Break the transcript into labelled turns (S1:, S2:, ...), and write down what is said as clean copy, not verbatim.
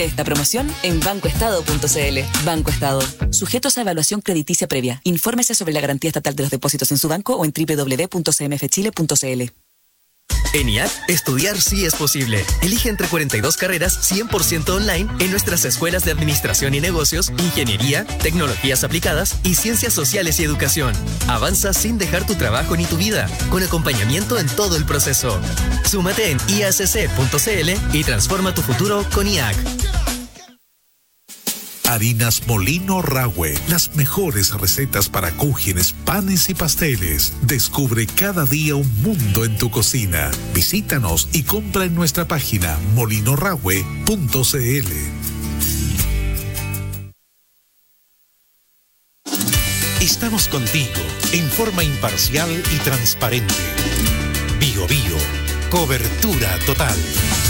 S1: Esta promoción en bancoestado.cl. Banco Estado. Sujetos a evaluación crediticia previa. Infórmese sobre la garantía estatal de los depósitos en su banco o en www.cmfchile.cl.
S2: En IAC, estudiar sí es posible. Elige entre 42 carreras 100% online en nuestras escuelas de Administración y Negocios, Ingeniería, Tecnologías Aplicadas y Ciencias Sociales y Educación. Avanza sin dejar tu trabajo ni tu vida, con acompañamiento en todo el proceso. Súmate en iacc.cl y transforma tu futuro con IAC.
S3: Harinas Molino Rahue, las mejores recetas para cúgenes, panes y pasteles. Descubre cada día un mundo en tu cocina. Visítanos y compra en nuestra página molinorahue.cl.
S4: Estamos contigo en forma imparcial y transparente. Bio Bio, cobertura total.